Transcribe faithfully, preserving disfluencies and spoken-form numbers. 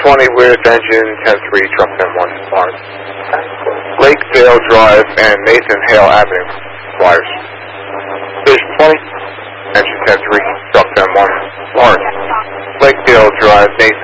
twenty with engine ten three, truck ten one, Lawrence. Lakedale Drive and Nathan Hale Avenue, Flyers. Station twenty, engine ten three, truck ten one, Lawrence. Lakedale Drive, Nathan